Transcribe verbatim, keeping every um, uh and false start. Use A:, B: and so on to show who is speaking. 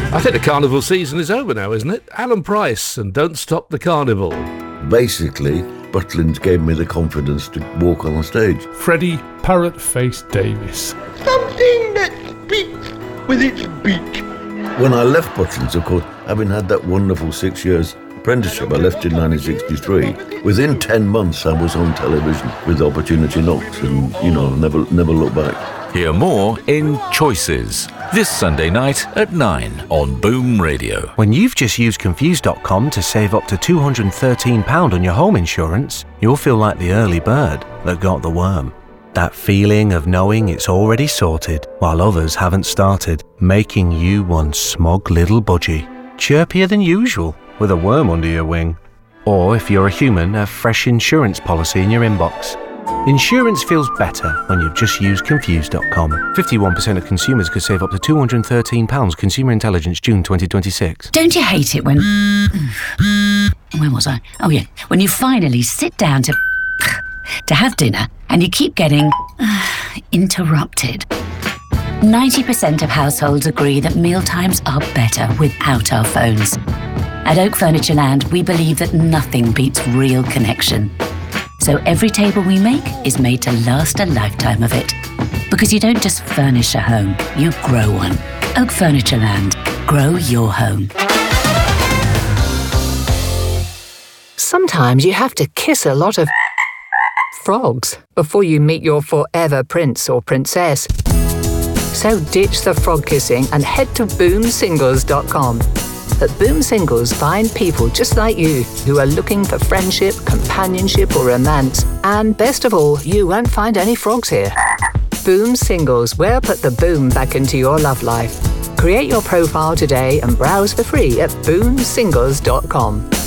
A: I think the carnival season is over now, isn't it? Alan Price and Don't Stop the Carnival.
B: Basically, Butlins gave me the confidence to walk on stage.
C: Freddie Parrot-Face Davis.
D: Something that speaks with its beak.
B: When I left Butlins, of course, having had that wonderful six years apprenticeship, I left in nineteen sixty-three. Within ten months, I was on television with Opportunity Knocks, and, you know, never, never looked back.
E: Hear more in Choices, this Sunday night at nine on Boom Radio.
F: When you've just used Confused dot com to save up to two hundred thirteen pounds on your home insurance, you'll feel like the early bird that got the worm. That feeling of knowing it's already sorted while others haven't started, making you one smug little budgie, chirpier than usual with a worm under your wing. Or if you're a human, a fresh insurance policy in your inbox. Insurance feels better when you've just used Confused dot com. fifty-one percent of consumers could save up to two hundred thirteen pounds. Consumer Intelligence, June twenty twenty-six.
G: Don't you hate it when... Where was I? Oh, yeah. When you finally sit down to... to have dinner and you keep getting... interrupted. ninety percent of households agree that mealtimes are better without our phones. At Oak Furniture Land, we believe that nothing beats real connection. So every table we make is made to last a lifetime of it. Because you don't just furnish a home, you grow one. Oak Furniture Land. Grow your home.
H: Sometimes you have to kiss a lot of frogs before you meet your forever prince or princess. So ditch the frog kissing and head to boom singles dot com. At Boom Singles, find people just like you who are looking for friendship, companionship or romance. And best of all, you won't find any frogs here. Boom Singles, where put the boom back into your love life. Create your profile today and browse for free at boom singles dot com.